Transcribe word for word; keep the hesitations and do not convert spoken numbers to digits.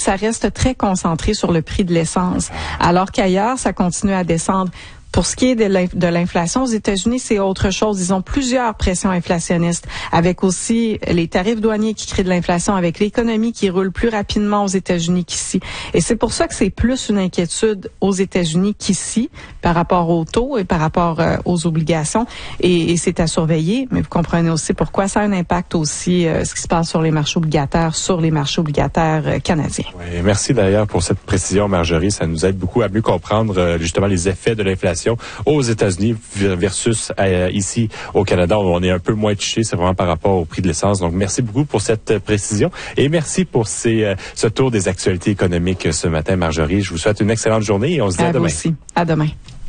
ça reste très concentré sur le prix de l'essence, alors qu'ailleurs, ça continue à descendre. Pour ce qui est de l'inflation aux États-Unis, c'est autre chose. Ils ont plusieurs pressions inflationnistes, avec aussi les tarifs douaniers qui créent de l'inflation, avec l'économie qui roule plus rapidement aux États-Unis qu'ici. Et c'est pour ça que c'est plus une inquiétude aux États-Unis qu'ici, par rapport aux taux et par rapport euh, aux obligations. Et, et c'est à surveiller, mais vous comprenez aussi pourquoi ça a un impact aussi, euh, ce qui se passe sur les marchés obligataires, sur les marchés obligataires euh, canadiens. Oui, merci d'ailleurs pour cette précision, Marjorie. Ça nous aide beaucoup à mieux comprendre euh, justement les effets de l'inflation aux États-Unis versus euh, ici au Canada, où on est un peu moins touché, c'est vraiment par rapport au prix de l'essence. Donc, merci beaucoup pour cette précision et merci pour ces, euh, ce tour des actualités économiques ce matin, Marjorie. Je vous souhaite une excellente journée et on se dit à, à demain. Vous aussi. À demain.